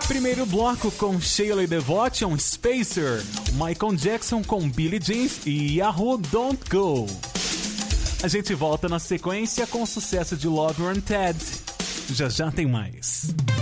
Primeiro bloco com Shayla Devotion, Spacer, Michael Jackson com Billie Jean e Yahoo Don't Go. A gente volta na sequência com o sucesso de Love Run Ted. Já já tem mais.